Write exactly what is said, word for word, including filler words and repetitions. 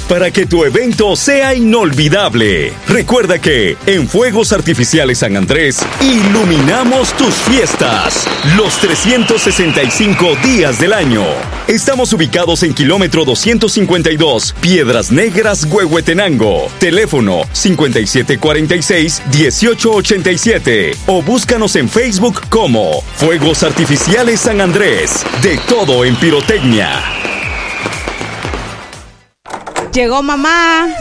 para que tu evento sea inolvidable. Recuerda que en Fuegos Artificiales San Andrés iluminamos tus fiestas los trescientos sesenta y cinco días del año. Estamos ubicados en kilómetro doscientos cincuenta y dos, Piedras Negras, Huehuetenango. Teléfono cincuenta y siete cuarenta y seis, dieciocho ochenta y siete o búscanos en Facebook como Fuegos Artificiales San Andrés. De todo en pirotecnia. Llegó mamá.